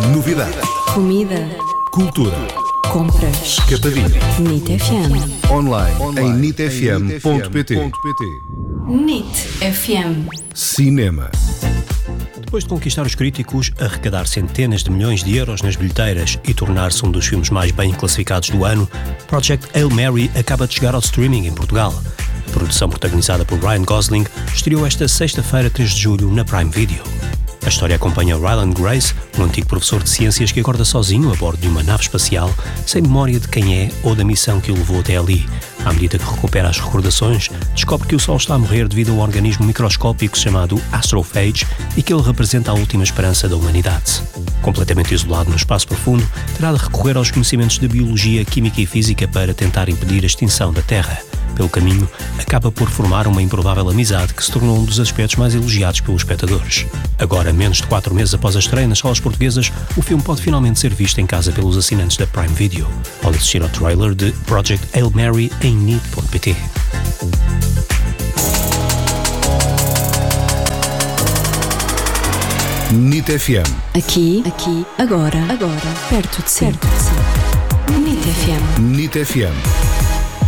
Novidades. Comida. Cultura. Compras. Escapadinha. NIT FM. Online em nitfm.pt. NIT FM. Cinema. Depois de conquistar os críticos, arrecadar centenas de milhões de euros nas bilheteiras e tornar-se um dos filmes mais bem classificados do ano, Project Hail Mary acaba de chegar ao streaming em Portugal. A produção, protagonizada por Ryan Gosling, estreou esta sexta-feira, 3 de julho, na Prime Video. A história acompanha Ryland Grace, um antigo professor de ciências que acorda sozinho a bordo de uma nave espacial, sem memória de quem é ou da missão que o levou até ali. À medida que recupera as recordações, descobre que o Sol está a morrer devido a um organismo microscópico chamado Astrophage e que ele representa a última esperança da humanidade. Completamente isolado no espaço profundo, terá de recorrer aos conhecimentos de biologia, química e física para tentar impedir a extinção da Terra. Pelo caminho, acaba por formar uma improvável amizade que se tornou um dos aspectos mais elogiados pelos espectadores. Agora, menos de 4 meses após a estreia nas salas portuguesas, o filme pode finalmente ser visto em casa pelos assinantes da Prime Video. Pode assistir ao trailer de Project Hail Mary em nit.pt. NIT FM. Aqui, agora, perto de si. NIT FM. NIT FM.